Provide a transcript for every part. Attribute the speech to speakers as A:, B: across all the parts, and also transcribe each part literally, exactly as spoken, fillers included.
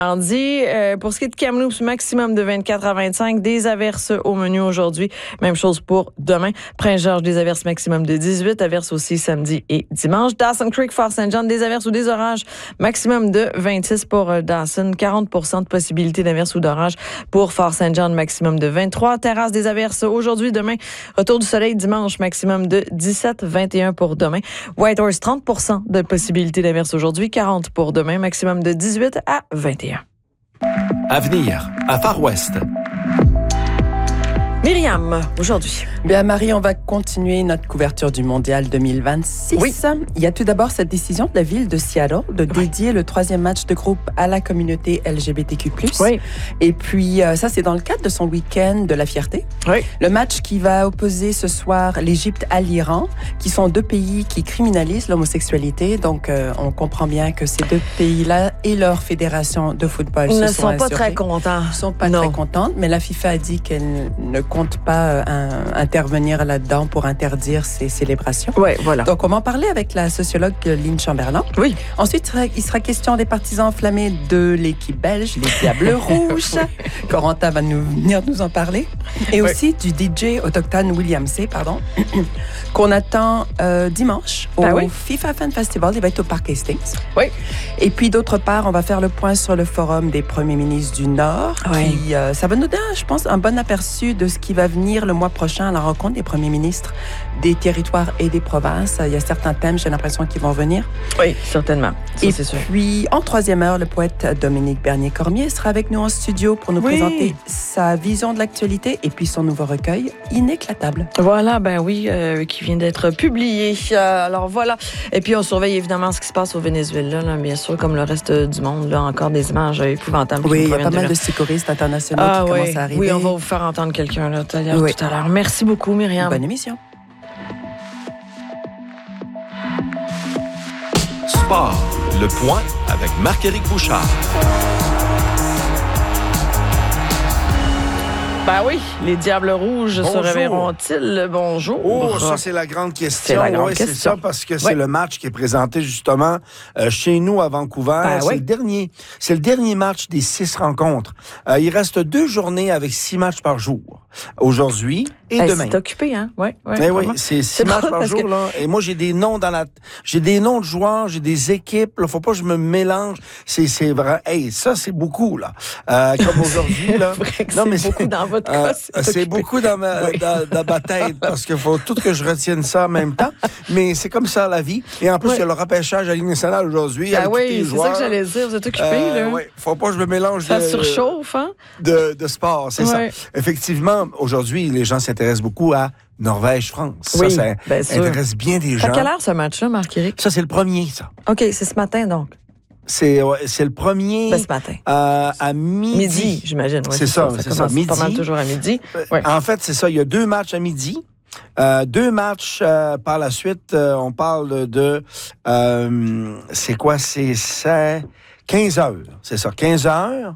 A: Mardi, euh, pour ce qui est de Kamloops, maximum de vingt-quatre à vingt-cinq. Des averses au menu aujourd'hui. Même chose pour demain. Prince-Georges, des averses maximum de dix-huit. Averses aussi samedi et dimanche. Dawson Creek, Fort Saint John, des averses ou des orages. Maximum de vingt-six pour euh, Dawson. quarante pour cent de possibilité d'averses ou d'orages pour Fort Saint John. Maximum de vingt-trois. Terrasse, des averses aujourd'hui, demain. Retour du soleil dimanche. Maximum de dix-sept. vingt et un pour demain. Whitehorse, trente pour cent de possibilité d'averses aujourd'hui. quarante pour demain. Maximum de dix-huit à vingt et un.
B: Avenir, à Far West.
A: Myriam, aujourd'hui.
C: Bien, Marie, on va continuer notre couverture du Mondial deux mille vingt-six.
A: Oui.
C: Il y a tout d'abord cette décision de la ville de Seattle de dédier oui. le troisième match de groupe à la communauté L G B T Q plus.
A: Oui.
C: Et puis, euh, ça, c'est dans le cadre de son week-end de la fierté.
A: Oui.
C: Le match qui va opposer ce soir l'Égypte à l'Iran, qui sont deux pays qui criminalisent l'homosexualité. Donc, euh, on comprend bien que ces deux pays-là et leur fédération de football
A: Ils
C: se
A: ne
C: sont
A: sont pas
C: assurés.
A: très contents.
C: Ils ne sont pas
A: non.
C: très contentes, mais la FIFA a dit qu'elle ne compte pas euh, un, intervenir là-dedans pour interdire ces célébrations.
A: Oui, voilà.
C: Donc, on va en parler avec la sociologue Lynn Chamberlain.
A: Oui.
C: Ensuite, il sera question des partisans enflammés de l'équipe belge, les Diables Rouges. Corentin va nous, venir nous en parler. Et oui. aussi du D J autochtone William C., pardon, qu'on attend euh, dimanche au
A: ben oui.
C: FIFA Fan Festival. Il va être au Parc Hastings.
A: Oui.
C: Et puis, d'autre part, on va faire le point sur le Forum des premiers ministres du Nord.
A: Oui.
C: Qui, euh, ça va nous donner, je pense, un bon aperçu de ce qui va venir le mois prochain à la rencontre des premiers ministres des territoires et des provinces. Il y a certains thèmes, j'ai l'impression, qui vont venir.
A: Oui, certainement. Ça,
C: et
A: c'est sûr.
C: puis, en troisième heure, le poète Dominique Bernier-Cormier sera avec nous en studio pour nous oui. présenter sa vision de l'actualité et puis son nouveau recueil, Inéclatable.
A: Voilà, ben oui, euh, qui vient d'être publié. Euh, alors voilà. Et puis, on surveille évidemment ce qui se passe au Venezuela, là, bien sûr, comme le reste du monde. Là, encore des images épouvantables.
C: Oui, il y a pas mal de sécuristes internationaux
A: ah,
C: qui
A: oui.
C: commencent à arriver.
A: Oui, on va vous faire entendre quelqu'un là, tout à l'heure.
C: Oui.
A: Tout à l'heure. Merci beaucoup, Myriam.
C: Bonne émission.
B: Sport, le point avec Marc-Éric Bouchard.
A: Ben oui, les Diables Rouges
D: Bonjour.
A: se réveilleront-ils? Bonjour.
D: Oh, ça, c'est la grande question.
A: C'est la grande
D: ouais,
A: question.
D: C'est ça, parce que
A: oui.
D: c'est le match qui est présenté justement euh, chez nous à Vancouver.
A: Ben
D: c'est,
A: oui.
D: le dernier, c'est le dernier match des six rencontres. Euh, il reste deux journées avec six matchs par jour. Aujourd'hui et
A: ben,
D: demain.
A: C'est occupé, hein? Oui, oui.
D: Ben oui, c'est six matchs par jour. Que... Là. Et moi, j'ai des noms dans la... J'ai des noms de joueurs, j'ai des équipes. Il ne faut pas que je me mélange. C'est, c'est vrai. Hey, ça, c'est beaucoup, là. Euh, comme aujourd'hui, là.
A: non, mais c'est beaucoup dans votre cas.
D: Euh, c'est, c'est beaucoup dans ma, oui. dans, dans ma tête parce qu'il faut tout que je retienne ça en même temps. Mais c'est comme ça, la vie. Et en plus, oui. il y a le repêchage à la Ligue nationale aujourd'hui.
A: Ah oui, c'est
D: joueurs.
A: ça que j'allais dire. Vous êtes occupé,
D: euh,
A: là.
D: Oui, faut pas que je me mélange.
A: Ça
D: de,
A: surchauffe, hein?
D: De, de sport, c'est
A: oui.
D: ça. Effectivement, aujourd'hui, les gens s'intéressent beaucoup à Norvège-France.
A: Oui,
D: ça, ça
A: bien
D: intéresse
A: sûr.
D: bien des gens.
A: À quelle heure ce match-là, Marc-Éric?
D: Ça, c'est le premier, ça.
A: OK, c'est ce matin, donc.
D: C'est, ouais, c'est le premier.
A: Ben, ce matin.
D: Euh, à midi.
A: Midi, j'imagine. Ouais,
D: c'est, c'est ça, ça,
A: c'est
D: ça.
A: ça.
D: Midi.
A: Pas mal toujours à midi. Ouais.
D: En fait, c'est ça. Il y a deux matchs à midi. Euh, deux matchs euh, par la suite. Euh, on parle de. Euh, c'est quoi? C'est, c'est quinze heures. C'est ça, quinze heures.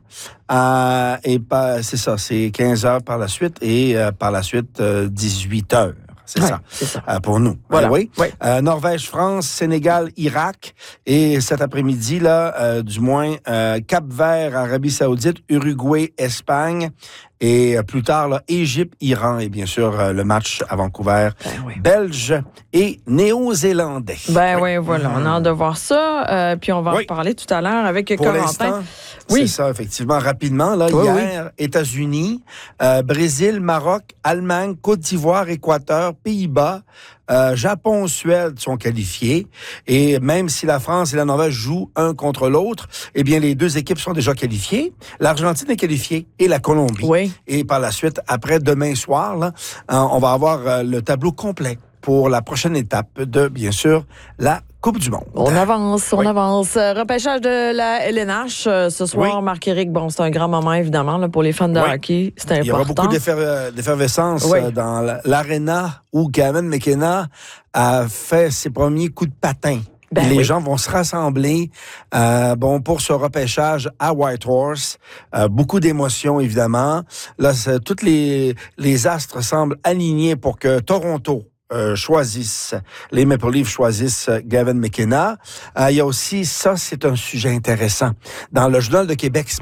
D: Euh, et pas, c'est ça, c'est quinze heures par la suite. Et euh, par la suite, euh, dix-huit heures. C'est,
A: ouais,
D: ça.
A: c'est ça.
D: Euh, pour nous.
A: Voilà.
D: Euh, oui.
A: oui.
D: Euh, Norvège, France, Sénégal, Irak. Et cet après-midi, là, euh, du moins, euh, Cap-Vert, Arabie Saoudite, Uruguay, Espagne. Et euh, plus tard, là, Égypte, Iran. Et bien sûr, euh, le match à Vancouver,
A: ben oui.
D: Belge et Néo-Zélandais.
A: Ben oui, oui voilà. On a hâte de voir ça. Euh, puis on va oui. en parler tout à l'heure avec
D: pour
A: Corentin.
D: Oui. C'est ça, effectivement. Rapidement, là,
A: oui,
D: hier, oui. États-Unis, euh, Brésil, Maroc, Allemagne, Côte d'Ivoire, Équateur, Pays-Bas, euh, Japon, Suède sont qualifiés. Et même si la France et la Norvège jouent un contre l'autre, eh bien, les deux équipes sont déjà qualifiées. L'Argentine est qualifiée et la Colombie.
A: Oui.
D: Et par la suite, après demain soir, là, on va avoir euh, le tableau complet pour la prochaine étape de, bien sûr, la Coupe du monde.
A: On avance, on
D: oui.
A: avance. Repêchage de la L N H euh, ce soir, oui. Marc-Éric. Bon, c'est un grand moment, évidemment, là, pour les fans de oui. hockey. C'est important.
D: Il y aura beaucoup d'effer- d'effervescence
A: oui.
D: euh, dans l'aréna où Gavin McKenna a fait ses premiers coups de patin. Ben les oui. gens vont se rassembler euh, bon, pour ce repêchage à Whitehorse. Euh, beaucoup d'émotions, évidemment. Là, toutes les, les astres semblent alignés pour que Toronto Euh, choisissent, les Maple Leafs choisissent euh, Gavin McKenna. Euh, il y a aussi, ça, c'est un sujet intéressant. Dans le Journal de Québec ce